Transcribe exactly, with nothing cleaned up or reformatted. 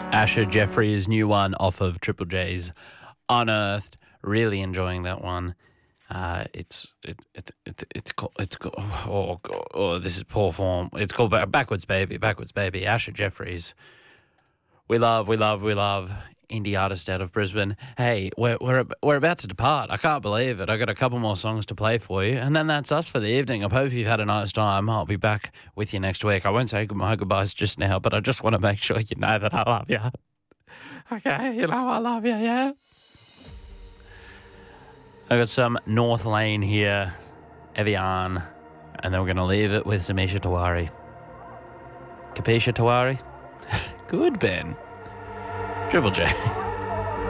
Asher Jeffrey's new one off of Triple J's Unearthed. Really enjoying that one. Uh, it's it, it, it, it's called, it's called, oh, God, oh, this is poor form. It's called Backwards Baby, Backwards Baby, Asher Jeffreys. We love, we love, we love indie artist out of Brisbane. Hey, we're, we're, we're about to depart. I can't believe it. I got a couple more songs to play for you, and then that's us for the evening. I hope you've had a nice time. I'll be back with you next week. I won't say my goodbyes just now, but I just want to make sure you know that I love you. Okay, you know I love you, yeah? I got some North Lane here, Evian, and then we're going to leave it with some Isha Tawari. Capisha Tawari? Good, Ben. Triple J.